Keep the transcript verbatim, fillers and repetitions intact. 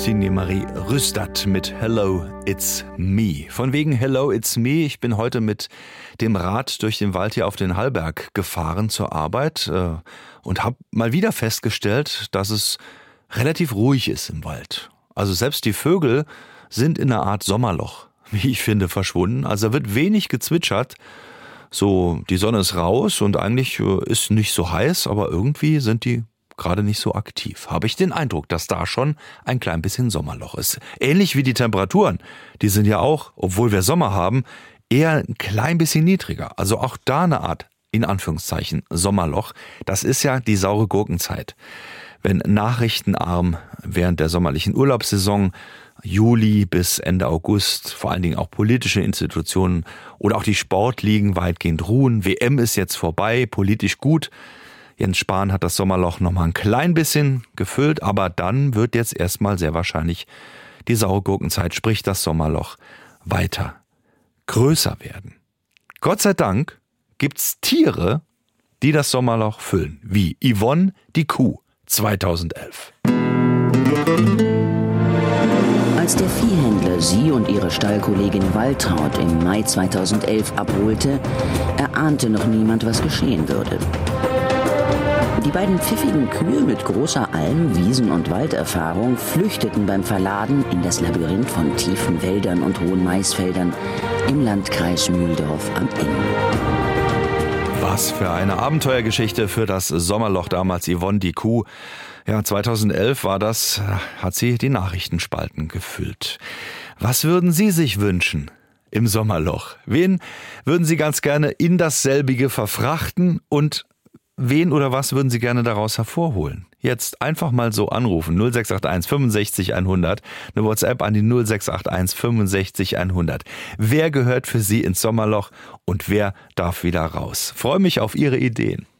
Signe Marie Rüstad mit Hello, It's Me. Von wegen Hello, It's Me. Ich bin heute mit dem Rad durch den Wald hier auf den Hallberg gefahren zur Arbeit äh, und habe mal wieder festgestellt, dass es relativ ruhig ist im Wald. Also selbst die Vögel sind in einer Art Sommerloch, wie ich finde, verschwunden. Also da wird wenig gezwitschert. So, die Sonne ist raus und eigentlich äh, ist nicht so heiß, aber irgendwie sind die gerade nicht so aktiv. Habe ich den Eindruck, dass da schon ein klein bisschen Sommerloch ist. Ähnlich wie die Temperaturen. Die sind ja auch, obwohl wir Sommer haben, eher ein klein bisschen niedriger. Also auch da eine Art, in Anführungszeichen, Sommerloch. Das ist ja die saure Gurkenzeit. Wenn nachrichtenarm während der sommerlichen Urlaubssaison, Juli bis Ende August, vor allen Dingen auch politische Institutionen oder auch die Sportligen weitgehend ruhen. W M ist jetzt vorbei, politisch gut. Jens Spahn hat das Sommerloch noch mal ein klein bisschen gefüllt, aber dann wird jetzt erstmal sehr wahrscheinlich die saure Gurkenzeit, sprich das Sommerloch, weiter größer werden. Gott sei Dank gibt's Tiere, die das Sommerloch füllen, wie Yvonne die Kuh zweitausendelf. Als der Viehhändler sie und ihre Stallkollegin Waltraud im Mai zweitausendelf abholte, erahnte noch niemand, was geschehen würde. Die beiden pfiffigen Kühe mit großer Alm-, Wiesen- und Walderfahrung flüchteten beim Verladen in das Labyrinth von tiefen Wäldern und hohen Maisfeldern im Landkreis Mühldorf am Inn. Was für eine Abenteuergeschichte für das Sommerloch damals, Yvonne die Kuh. Ja, zweitausendelf war das, hat sie die Nachrichtenspalten gefüllt. Was würden Sie sich wünschen im Sommerloch? Wen würden Sie ganz gerne in dasselbige verfrachten und wen oder was würden Sie gerne daraus hervorholen? Jetzt einfach mal so anrufen. null sechs acht eins fünfundsechzig hundert. Eine WhatsApp an die null sechs acht eins fünfundsechzig hundert. Wer gehört für Sie ins Sommerloch und wer darf wieder raus? Freue mich auf Ihre Ideen.